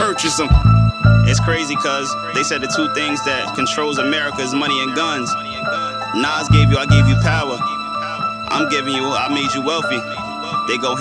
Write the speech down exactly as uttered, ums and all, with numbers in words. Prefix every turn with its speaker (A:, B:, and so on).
A: purchase them. It's crazy cause they said the two things that controls America is money and guns. Nas gave you, I gave you power. I'm giving you, I made you wealthy. They go hand